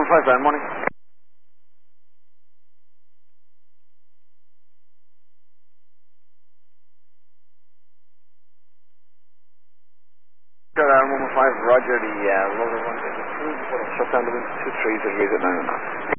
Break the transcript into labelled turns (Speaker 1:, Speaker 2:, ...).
Speaker 1: 159, morning. Alarm 115, roger, the lower 152, shut down the wind 23 degrees at 9 and a half.